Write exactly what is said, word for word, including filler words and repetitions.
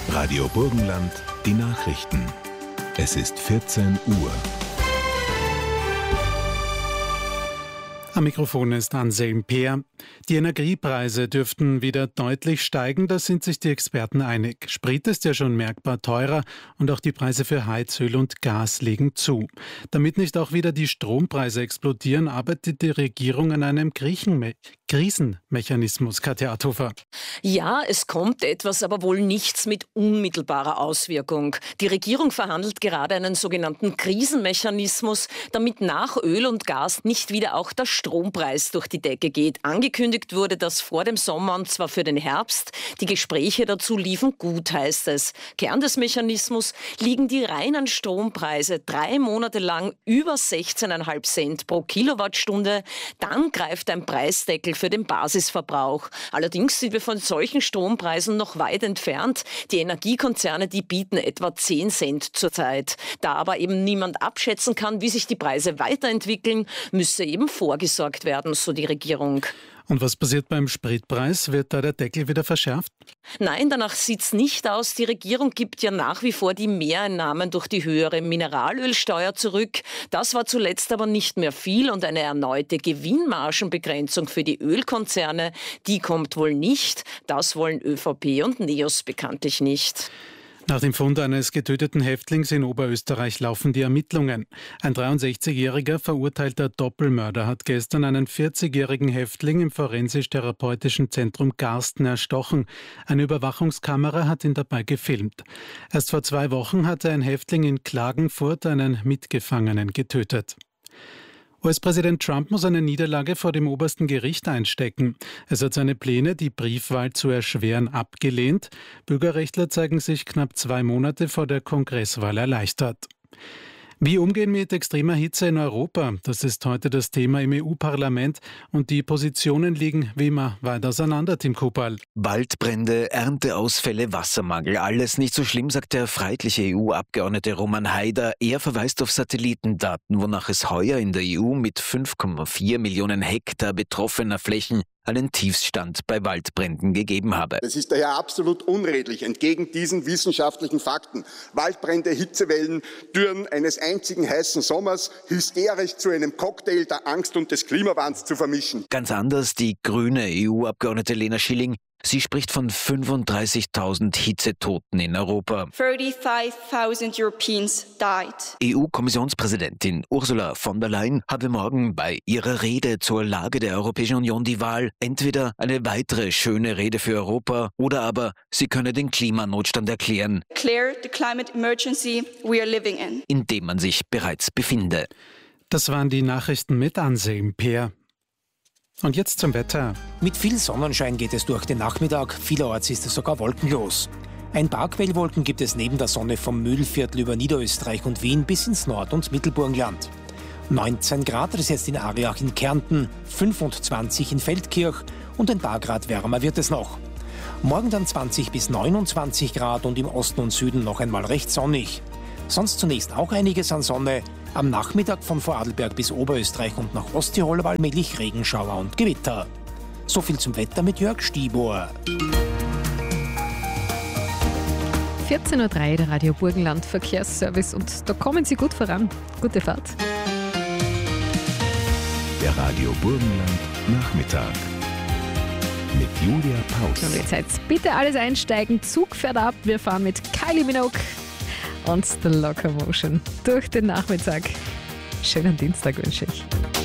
Radio Burgenland, die Nachrichten. Es ist vierzehn Uhr. Am Mikrofon ist Anselm Peer. Die Energiepreise dürften wieder deutlich steigen, da sind sich die Experten einig. Sprit ist ja schon merkbar teurer und auch die Preise für Heizöl und Gas legen zu. Damit nicht auch wieder die Strompreise explodieren, arbeitet die Regierung an einem Griechenme- Krisenmechanismus. Katja Athofer. Ja, es kommt etwas, aber wohl nichts mit unmittelbarer Auswirkung. Die Regierung verhandelt gerade einen sogenannten Krisenmechanismus, damit nach Öl und Gas nicht wieder auch der Strompreis durch die Decke geht. Angekündigt wurde das vor dem Sommer und zwar für den Herbst. Die Gespräche dazu liefen gut, heißt es. Kern des Mechanismus: liegen die reinen Strompreise drei Monate lang über sechzehn Komma fünf Cent pro Kilowattstunde, dann greift ein Preisdeckel für den Basisverbrauch. Allerdings sind wir von solchen Strompreisen noch weit entfernt. Die Energiekonzerne, die bieten etwa zehn Cent zurzeit. Da aber eben niemand abschätzen kann, wie sich die Preise weiterentwickeln, müsse eben vorgesorgt werden, so die Regierung. Und was passiert beim Spritpreis? Wird da der Deckel wieder verschärft? Nein, danach sieht's nicht aus. Die Regierung gibt ja nach wie vor die Mehreinnahmen durch die höhere Mineralölsteuer zurück. Das war zuletzt aber nicht mehr viel und eine erneute Gewinnmargenbegrenzung für die Ölkonzerne, die kommt wohl nicht. Das wollen ÖVP und NEOS bekanntlich nicht. Nach dem Fund eines getöteten Häftlings in Oberösterreich laufen die Ermittlungen. Ein dreiundsechzigjähriger verurteilter Doppelmörder hat gestern einen vierzigjährigen Häftling im Forensisch-Therapeutischen Zentrum Garsten erstochen. Eine Überwachungskamera hat ihn dabei gefilmt. Erst vor zwei Wochen hatte ein Häftling in Klagenfurt einen Mitgefangenen getötet. U S-Präsident Trump muss eine Niederlage vor dem obersten Gericht einstecken. Es hat seine Pläne, die Briefwahl zu erschweren, abgelehnt. Bürgerrechtler zeigen sich knapp zwei Monate vor der Kongresswahl erleichtert. Wie umgehen mit extremer Hitze in Europa? Das ist heute das Thema im E U-Parlament und die Positionen liegen wie immer weit auseinander, Tim Kupal. Waldbrände, Ernteausfälle, Wassermangel, alles nicht so schlimm, sagt der freiheitliche E U-Abgeordnete Roman Haider. Er verweist auf Satellitendaten, wonach es heuer in der E U mit fünf Komma vier Millionen Hektar betroffener Flächen einen Tiefstand bei Waldbränden gegeben habe. Es ist daher absolut unredlich, entgegen diesen wissenschaftlichen Fakten, Waldbrände, Hitzewellen, Dürren eines einzigen heißen Sommers hysterisch zu einem Cocktail der Angst und des Klimawandels zu vermischen. Ganz anders die grüne E U-Abgeordnete Lena Schilling. Sie spricht von fünfunddreißigtausend Hitzetoten in Europa. thirty-five thousand Europeans died. E U-Kommissionspräsidentin Ursula von der Leyen habe morgen bei ihrer Rede zur Lage der Europäischen Union die Wahl: entweder eine weitere schöne Rede für Europa oder aber sie könne den Klimanotstand erklären, Declare the climate emergency we are living in, in dem man sich bereits befinde. Das waren die Nachrichten mit Anselm Peer. Und jetzt zum Wetter. Mit viel Sonnenschein geht es durch den Nachmittag. Vielerorts ist es sogar wolkenlos. Ein paar Quellwolken gibt es neben der Sonne vom Mühlviertel über Niederösterreich und Wien bis ins Nord- und Mittelburgenland. neunzehn Grad ist jetzt in Ariach in Kärnten, fünfundzwanzig in Feldkirch und ein paar Grad wärmer wird es noch. Morgen dann zwanzig bis neunundzwanzig Grad und im Osten und Süden noch einmal recht sonnig. Sonst zunächst auch einiges an Sonne. Am Nachmittag von Vorarlberg bis Oberösterreich und nach Osttirol allmählich Regenschauer und Gewitter. So viel zum Wetter mit Jörg Stibor. vierzehn Uhr drei, der Radio Burgenland Verkehrsservice, und da kommen Sie gut voran. Gute Fahrt. Der Radio Burgenland Nachmittag mit Julia Paus. Und jetzt seid bitte alles einsteigen. Zug fährt ab. Wir fahren mit Kylie Minogue und The Locomotion durch den Nachmittag. Schönen Dienstag wünsche ich.